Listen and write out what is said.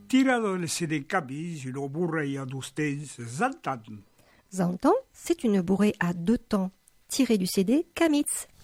Tirado le CD Kamis, une bourrée à 12 temps, Zantan. Zantan, c'est une bourrée à 2 temps, tirée du CD Kamitz.